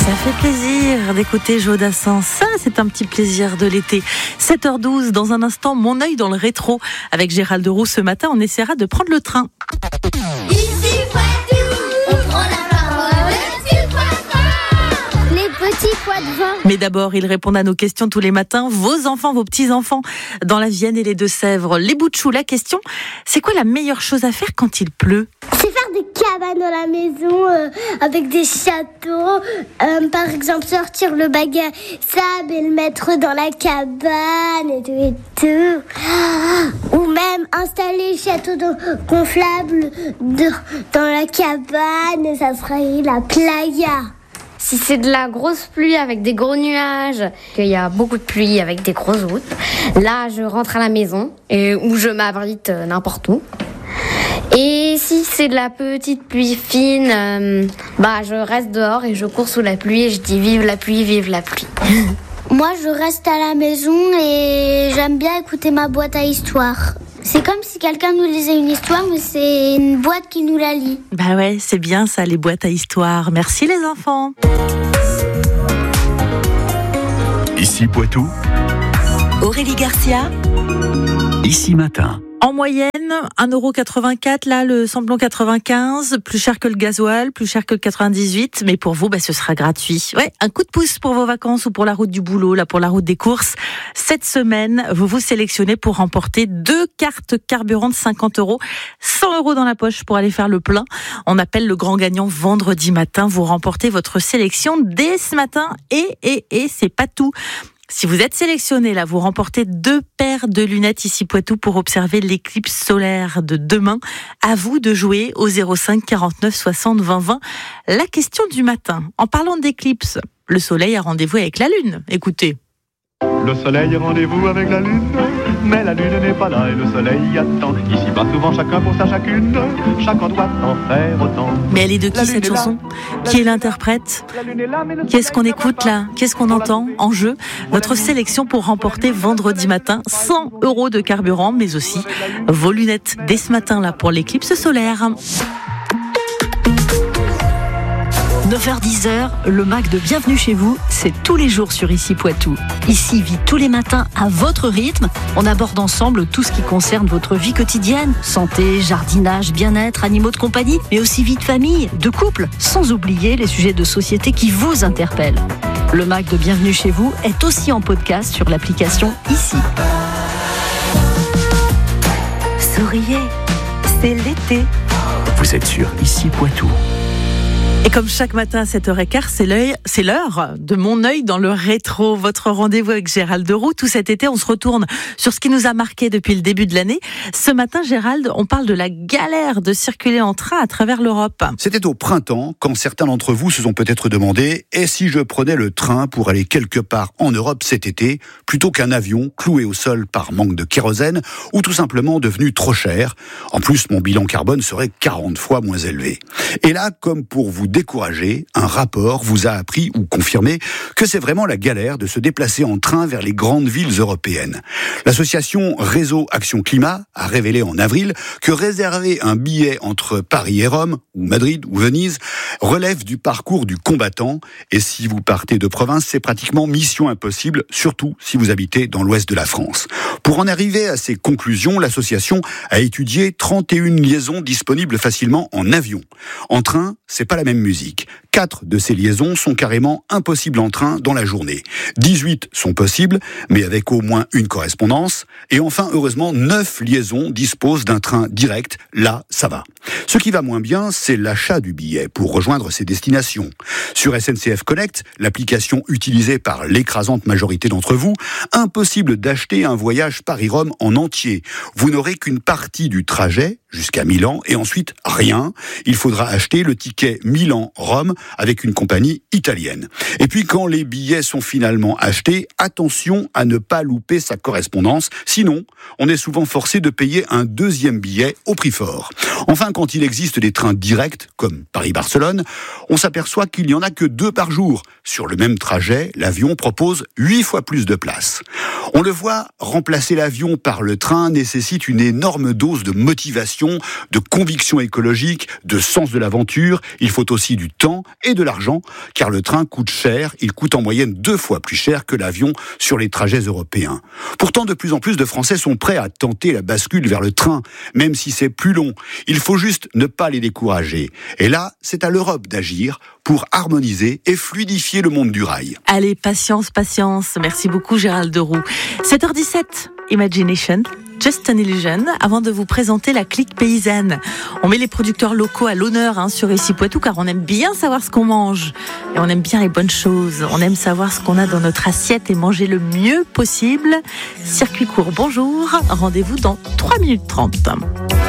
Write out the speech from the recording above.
Ça fait plaisir d'écouter Jodassin, ça c'est un petit plaisir de l'été. 7h12, dans un instant, mon œil dans le rétro. Avec Gérald Roux ce matin, on essaiera de prendre le train. Ici Poitou, on prend la parole, les petits pois de vin. Mais d'abord, ils répondent à nos questions tous les matins. Vos enfants, vos petits-enfants, dans la Vienne et les Deux-Sèvres. Les bouts de chou, la question, c'est quoi la meilleure chose à faire quand il pleut ? C'est faire des cabanes dans la maison avec des châteaux. Par exemple, sortir le bac à sable et le mettre dans la cabane et tout. Ou même installer le château gonflable dans la cabane. Ça serait la playa. Si c'est de la grosse pluie avec des gros nuages, qu'il y a beaucoup de pluie avec des grosses routes, là je rentre à la maison où je m'abrite n'importe où. Et si c'est de la petite pluie fine, je reste dehors et je cours sous la pluie et je dis vive la pluie, vive la pluie. Moi, je reste à la maison et j'aime bien écouter ma boîte à histoire. C'est comme si quelqu'un nous lisait une histoire, mais c'est une boîte qui nous la lit. Bah ouais, c'est bien ça, les boîtes à histoire. Merci les enfants. Ici Poitou, Aurélie Garcia, Ici Matin. En moyenne, 1,84€, là, le samplon 95, plus cher que le gasoil, plus cher que le 98, mais pour vous, ce sera gratuit. Ouais, un coup de pouce pour vos vacances ou pour la route du boulot, là, pour la route des courses. Cette semaine, vous vous sélectionnez pour remporter 2 cartes carburant de 50€, 100€ dans la poche pour aller faire le plein. On appelle le grand gagnant vendredi matin. Vous remportez votre sélection dès ce matin et c'est pas tout. Si vous êtes sélectionné, là, vous remportez 2 paires de lunettes ici Poitou pour observer l'éclipse solaire de demain. À vous de jouer au 05 49 60 20 20. La question du matin. En parlant d'éclipse, le soleil a rendez-vous avec la lune. Écoutez. Le soleil a rendez-vous avec la lune, mais la lune n'est pas là et le soleil attend. Ici pas souvent chacun pour sa chacune, chacun doit en faire autant. Mais elle est de qui cette chanson ? Qui est l'interprète ? Qu'est-ce qu'on écoute là ? Qu'est-ce qu'on entend en jeu ? Votre sélection pour remporter vendredi matin 100€ de carburant, mais aussi vos lunettes dès ce matin là pour l'éclipse solaire. 9h-10h, le MAC de Bienvenue chez vous, c'est tous les jours sur Ici Poitou. Ici vit tous les matins à votre rythme. On aborde ensemble tout ce qui concerne votre vie quotidienne. Santé, jardinage, bien-être, animaux de compagnie, mais aussi vie de famille, de couple, sans oublier les sujets de société qui vous interpellent. Le MAC de Bienvenue chez vous est aussi en podcast sur l'application Ici. Souriez, c'est l'été. Vous êtes sur Ici Poitou. Et comme chaque matin à 7h15, c'est l'heure de mon œil dans le rétro. Votre rendez-vous avec Gérald Roux. Tout cet été, on se retourne sur ce qui nous a marqué depuis le début de l'année. Ce matin, Gérald, on parle de la galère de circuler en train à travers l'Europe. C'était au printemps, quand certains d'entre vous se sont peut-être demandé « Et si je prenais le train pour aller quelque part en Europe cet été, plutôt qu'un avion cloué au sol par manque de kérosène ou tout simplement devenu trop cher ? En plus, mon bilan carbone serait 40 fois moins élevé. » Et là, comme pour vous décourager, un rapport vous a appris ou confirmé que c'est vraiment la galère de se déplacer en train vers les grandes villes européennes. L'association Réseau Action Climat a révélé en avril que réserver un billet entre Paris et Rome, ou Madrid ou Venise, relève du parcours du combattant. Et si vous partez de province, c'est pratiquement mission impossible, surtout si vous habitez dans l'ouest de la France. Pour en arriver à ces conclusions, l'association a étudié 31 liaisons disponibles facilement en avion. En train, c'est pas la même musique. 4 de ces liaisons sont carrément impossibles en train dans la journée. 18 sont possibles, mais avec au moins une correspondance. Et enfin, heureusement, 9 liaisons disposent d'un train direct. Là, ça va. Ce qui va moins bien, c'est l'achat du billet pour rejoindre ces destinations. Sur SNCF Connect, l'application utilisée par l'écrasante majorité d'entre vous, impossible d'acheter un voyage Paris-Rome en entier. Vous n'aurez qu'une partie du trajet, jusqu'à Milan, et ensuite rien. Il faudra acheter le ticket Milan-Rome avec une compagnie italienne. Et puis quand les billets sont finalement achetés, attention à ne pas louper sa correspondance, sinon on est souvent forcé de payer un deuxième billet au prix fort. Enfin, quand il existe des trains directs, comme Paris-Barcelone, on s'aperçoit qu'il n'y en a que 2 par jour. Sur le même trajet, l'avion propose 8 fois plus de places. On le voit, remplacer l'avion par le train nécessite une énorme dose de motivation, de conviction écologique, de sens de l'aventure. Il faut aussi aussi du temps et de l'argent, car le train coûte cher. Il coûte en moyenne 2 fois plus cher que l'avion sur les trajets européens. Pourtant, de plus en plus de Français sont prêts à tenter la bascule vers le train, même si c'est plus long. Il faut juste ne pas les décourager. Et là, c'est à l'Europe d'agir pour harmoniser et fluidifier le monde du rail. Allez, patience. Merci beaucoup Gérald Deroux. 7h17, Imagination, Just an Illusion, avant de vous présenter la clique paysanne. On met les producteurs locaux à l'honneur sur Ici Poitou, car on aime bien savoir ce qu'on mange. Et on aime bien les bonnes choses. On aime savoir ce qu'on a dans notre assiette et manger le mieux possible. Circuit court, bonjour. Rendez-vous dans 3 minutes 30.